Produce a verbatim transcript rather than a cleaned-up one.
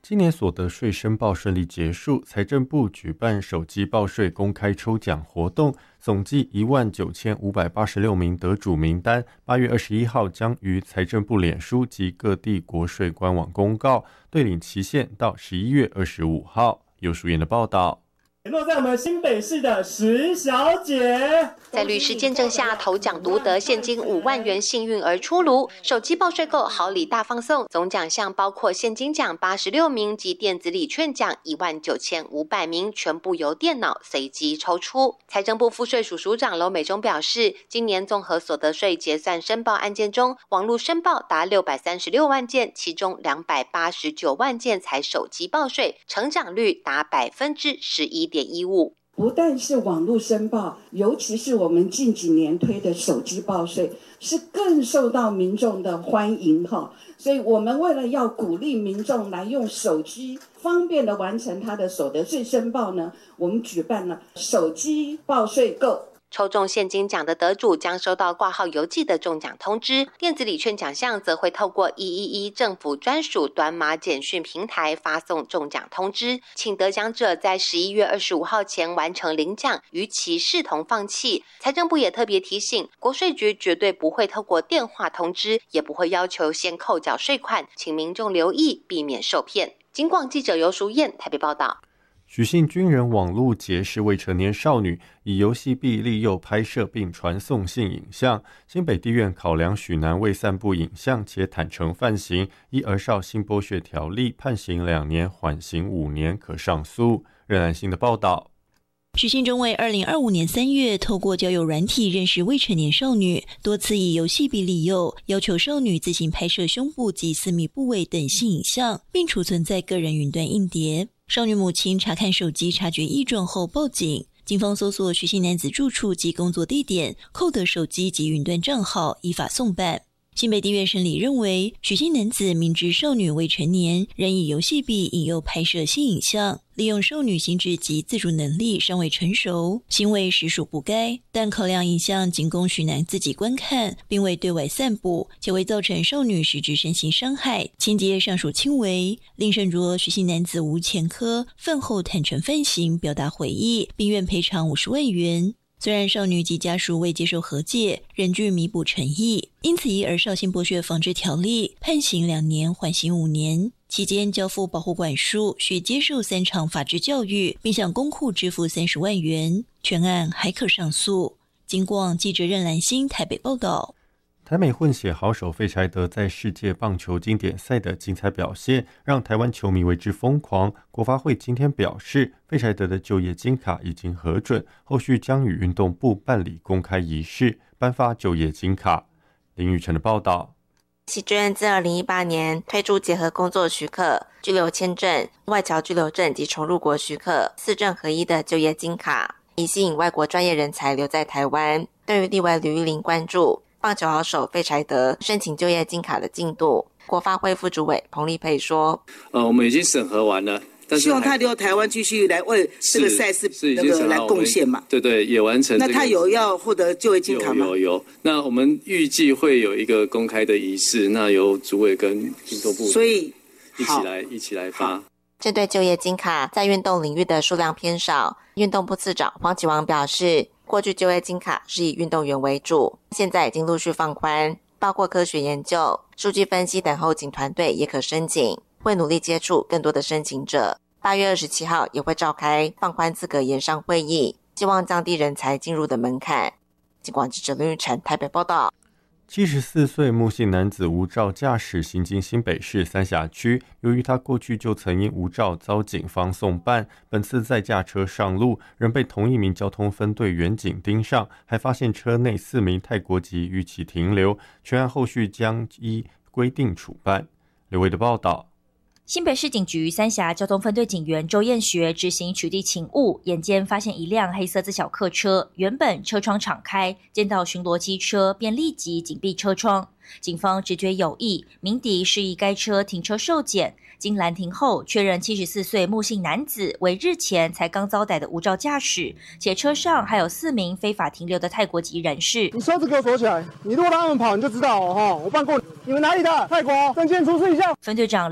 今年所得税申报顺利结束，财政部举办手机报税公开抽奖活动，总计一万九千五百八十六名得主名单，八月二十一号将于财政部脸书及各地国税官网公告，对领期限到十一月二十五号。有淑妍的报道。 落在我们新北市的石小姐， 在律师见证下，头奖独得现金五万元幸运儿出炉，手机报税购好礼大放送，总奖项包括现金奖八十六名及电子礼券奖一万九千五百名，全部由电脑随机抽出。财政部赋税署署长娄美中表示，今年综合所得税结算申报案件中，网络申报达六百三十六万件，其中两百八十九万件才手机报税，成长率达百分之十一点一五。 不但是网络申报，尤其是我们近几年推的手机报税，是更受到民众的欢迎哈。所以我们为了要鼓励民众来用手机方便的完成他的所得税申报呢，我们举办了手机报税购。 抽中现金奖的得主将收到挂号邮寄的中奖通知，电子礼券奖项则会透过一一一政府专属短码简讯平台发送中奖通知，请得奖者在十一月二十五号前完成领奖，逾期视同放弃。财政部也特别提醒，国税局绝对不会透过电话通知，也不会要求先扣缴税款，请民众留意，避免受骗。警广记者尤淑燕台北报道。 许姓军人网路结识未成年少女，以游戏币利诱拍摄并传送性影像。新北地院考量许男未散布影像且坦诚犯行，依儿少性剥削条例判刑两年，缓刑五年，可上诉。任安心的报道。 许姓中尉二零二五年三月透过交友软体认识未成年少女，多次以游戏币利诱，要求少女自行拍摄胸部及私密部位等性影像，并储存在个人云端硬碟。少女母亲查看手机察觉异状后报警，警方搜索许姓男子住处及工作地点，扣得手机及云端账号，依法送办。新北地院审理认为，许姓男子明知少女未成年，仍以游戏币引诱拍摄性影像，利用少女心智及自主能力尚未成熟，行为实属不该。但考量影像仅供许男自己观看，并未对外散布，且未造成少女实质身心伤害，情节尚属轻微。另审酌许姓男子无前科，饭后坦诚犯行，表达悔意，并愿赔偿五十万元。虽然少女及家属未接受和解，仍具弥补诚意，因此依儿少性剥削防治条例判刑两年，缓刑五年。期间交付保护管束，需接受三场法治教育，并向公库支付三十万元。全案还可上诉。警广记者任兰心台北报道。 台美混血好手费柴德在世界棒球经典赛的精彩表现，让台湾球迷为之疯狂。国发会今天表示，费柴德的就业金卡已经核准，后续将与运动部办理公开仪式，颁发就业金卡。林宇晨的报道。 喜捐自二零一八年推出结合工作许可、居留签证、外侨居留证及重入国许可四证合一的就业金卡，以吸引外国专业人才留在台湾。对于立委吕玉玲关注棒球好手费柴德申请就业金卡的进度，国发会副主委彭丽佩说： 呃，我们已经审核完了，但是希望他留台湾继续来为这个赛事那个来贡献嘛。 对对，也完成、這個。 那他有要获得就业金卡吗？ 有有有。那我们预计会有一个公开的仪式，那由主委跟运动部所以一起来一起来发。 针对就业金卡在运动领域的数量偏少，运动部次长黄启王表示，过去就业金卡是以运动员为主，现在已经陆续放宽，包括科学研究、数据分析等后勤团队也可申请，会努力接触更多的申请者。八月二十七号也会召开放宽资格研商会议，希望降低人才进入的门槛。警广记者林玉成台北报道。 七十四岁木姓男子无照驾驶行经新北市三峡区，由于他过去就曾因无照遭警方送办，本次再驾车上路，仍被同一名交通分队员警盯上，还发现车内四名泰国籍逾期停留，全案后续将依规定处办。刘伟的报道。 新北市警局三峡交通分队警员周彦学执行取缔勤务，眼尖发现一辆黑色自小客车，原本车窗敞开，见到巡逻机车便立即紧闭车窗。警方直觉有异，鸣笛示意该车停车受检，经拦停后确认七十四岁木姓男子为日前才刚遭逮的无照驾驶，且车上还有四名非法停留的泰国籍人士。 你车子给我锁起来，你如果让他们跑你就知道哦，我办过你们哪里的？泰国证件出示一下。 分队长